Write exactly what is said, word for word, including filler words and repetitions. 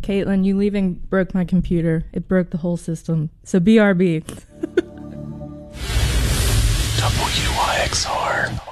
Caitlin, you leaving broke my computer. It broke the whole system. So B R B. W Y X R.